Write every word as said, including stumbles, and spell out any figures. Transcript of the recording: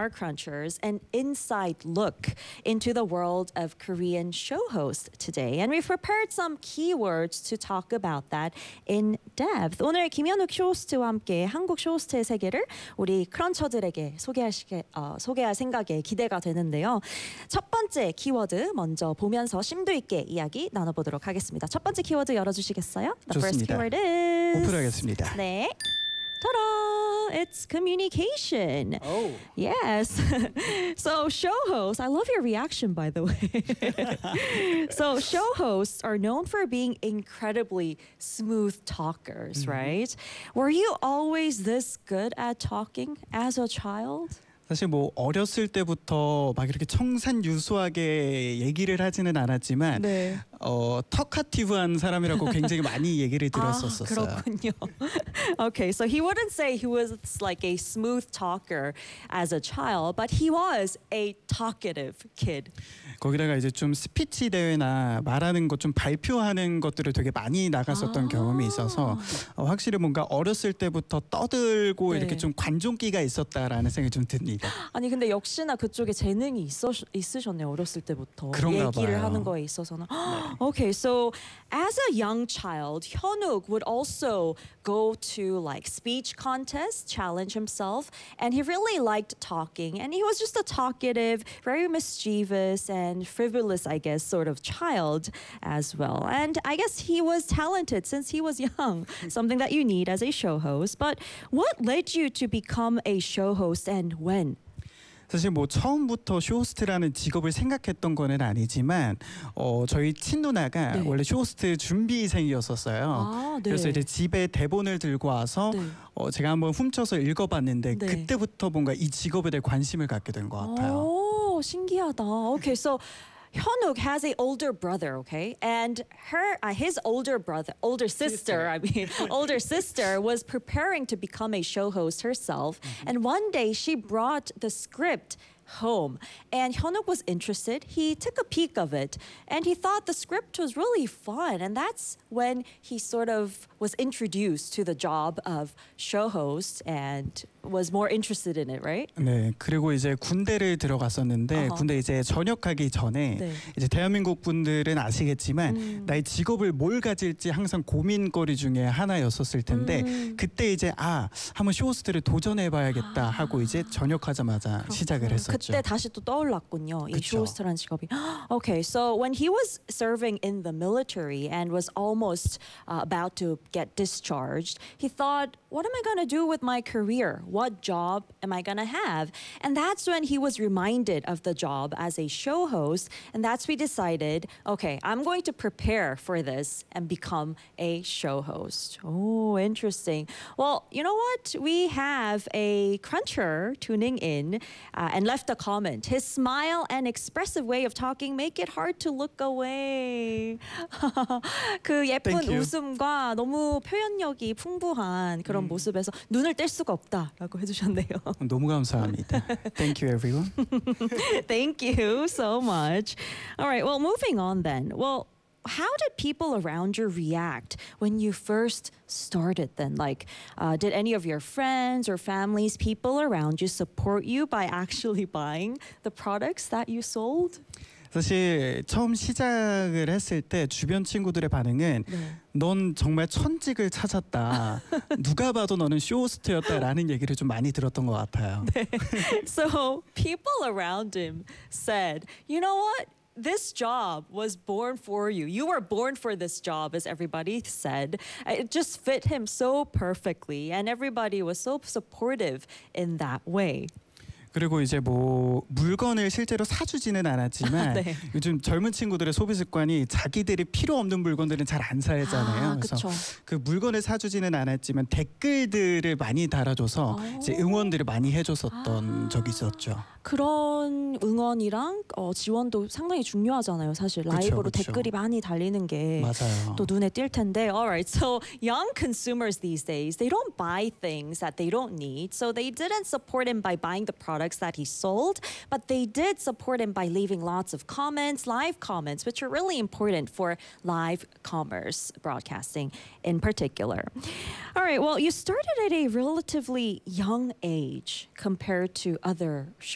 our crunchers an inside look into the world of Korean show host today. And we've prepared some keywords to talk about that in depth. 오늘 김현욱 쇼호스트와 함께 한국 쇼호스트의 세계를 우리 크런처들에게 소개하시게, 어, 소개할 생각에 기대가 되는데요. 첫 번째 키워드 먼저 보면서 심도 있게 이야기 나눠보도록 하겠습니다. 첫 번째 키워드 열어주시겠어요? The first 좋습니다. keyword is 오픈하겠습니다. 네. Ta-da! It's communication. Oh. Yes. So show hosts, I love your reaction, by the way. So show hosts are known for being incredibly smooth talkers, mm-hmm. right? Were you always this good at talking as a child? 사실 뭐 어렸을 때부터 막 이렇게 청산유수하게 얘기를 하지는 않았지만 네. 어, 터카티브한 사람이라고 굉장히 많이 얘기를 들었었어요. 아, 그렇군요. Okay, so he wouldn't say he was like a smooth talker as a child, but he was a talkative kid. 거기다가 이제 좀 스피치 대회나 말하는 것 좀 발표하는 것들을 되게 많이 나갔었던 아. 경험이 있어서 어, 확실히 뭔가 어렸을 때부터 떠들고 네. 이렇게 좀 관종기가 있었다라는 생각이 좀 듭니다. 아니 근데 역시나 그쪽에 재능이 있어, 있으셨네요. 어렸을 때부터 그런가 얘기를 봐요. 하는 거에 있어서는. 네. Okay, so as a young child, Hyunuk would also go to like speech contests, challenge himself, and he really liked talking. And he was just a talkative, very mischievous and frivolous, I guess, sort of child as well. And I guess he was talented since he was young, something that you need as a show host. But what led you to become a show host and when? 사실 뭐 처음부터 쇼호스트라는 직업을 생각했던 거는 아니지만 어, 저희 친누나가 네. 원래 쇼호스트 준비생이었었어요. 아, 네. 그래서 이제 집에 대본을 들고 와서 네. 어, 제가 한번 훔쳐서 읽어봤는데 네. 그때부터 뭔가 이 직업에 대해 관심을 갖게 된 것 같아요. 오, 신기하다. Okay, so Hyunuk has an older brother, okay? And her uh, his older brother, older sister, I mean, older sister was preparing to become a show host herself. Mm-hmm. And one day she brought the script home and Hyunuk was interested. He took a peek of it and he thought the script was really fun, and that's when he sort of was introduced to the job of show host and was more interested in it, right? 네, 그리고 이제 군대를 들어갔었는데 어허. 군대 이제 전역하기 전에 네. 이제 대한민국 분들은 아시겠지만 음. 나의 직업을 뭘 가질지 항상 고민거리 중에 하나였었을 텐데 음. 그때 이제 아 한번 쇼호스트를 도전해봐야겠다 하고 이제 전역하자마자 시작을 했었죠. 그때 다시 또 떠올랐군요. 이 그쵸. 쇼호스트라는 직업이. Okay, so when he was serving in the military and was almost uh, about to get discharged, he thought, what am I going to do with my career? What job am I going to have? And that's when he was reminded of the job as a show host, and that's when we decided, okay, I'm going to prepare for this and become a show host. Oh, interesting. Well, you know what? We have a cruncher tuning in uh, and left a comment. His smile and expressive way of talking make it hard to look away. 그 예쁜 Thank you. 웃음과 너무 표현력이 풍부한 그런 음. 모습에서 눈을 뗄 수가 없다라고 해주셨네요. 너무 감사합니다. Thank you, everyone. Thank you so much. All right, well, moving on then. Well, how did people around you react when you first started then? Like, uh, did any of your friends or families, people around you support you by actually buying the products that you sold? 사실 처음 시작을 했을 때 주변 친구들의 반응은 네. 넌 정말 천직을 찾았다. 누가 봐도 너는 쇼호스트였다라는 얘기를 좀 많이 들었던 것 같아요. So people around him said, you know what? This job was born for you. You were born for this job, as everybody said. It just fit him so perfectly, and everybody was so supportive in that way. 그리고 이제 뭐 물건을 실제로 사주지는 않았지만 네. 요즘 젊은 친구들의 소비 습관이 자기들이 필요 없는 물건들은 잘 안 사잖아요. 아, 그래서 그쵸. 그 물건을 사주지는 않았지만 댓글들을 많이 달아줘서 오. 이제 응원들을 많이 해줬었던 아. 적이 있었죠. 그런 응원이랑 어, 지원도 상당히 중요하잖아요. 사실 그쵸, 라이브로 그쵸. 댓글이 많이 달리는 게 맞아요. 또 눈에 띌 텐데. Alright, so young consumers these days, they don't buy things that they don't need. So they didn't support him by buying the products that he sold, but they did support him by leaving lots of comments, live comments, which are really important for live commerce broadcasting in particular. All right, well, you started at a relatively young age compared to other